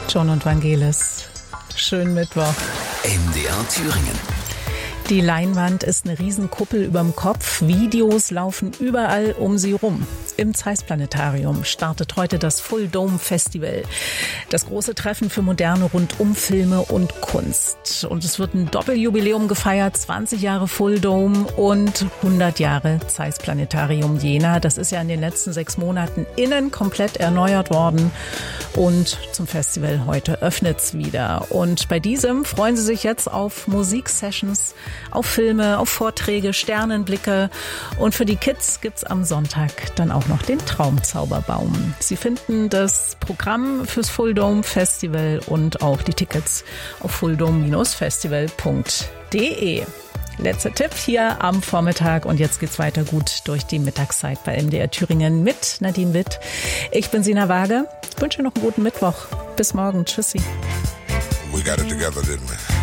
John und Vangelis. Schönen Mittwoch. MDR Thüringen. Die Leinwand ist eine Riesenkuppel überm Kopf. Videos laufen überall um sie rum. Im Zeiss-Planetarium startet heute das Full Dome Festival. Das große Treffen für moderne Rundumfilme und Kunst. Und es wird ein Doppeljubiläum gefeiert, 20 Jahre Full Dome und 100 Jahre Zeiss-Planetarium Jena. Das ist ja in den letzten 6 Monaten innen komplett erneuert worden. Und zum Festival heute öffnet's wieder. Und bei diesem freuen Sie sich jetzt auf Musiksessions, auf Filme, auf Vorträge, Sternenblicke. Und für die Kids gibt's am Sonntag dann auch noch den Traumzauberbaum. Sie finden das Programm fürs Full Dome Festival und auch die Tickets auf fulldome-festival.de. Letzter Tipp hier am Vormittag und jetzt geht's weiter gut durch die Mittagszeit bei MDR Thüringen mit Nadine Witt. Ich bin Sina Waage. Ich wünsche noch einen guten Mittwoch. Bis morgen. Tschüssi. We got it together, didn't we?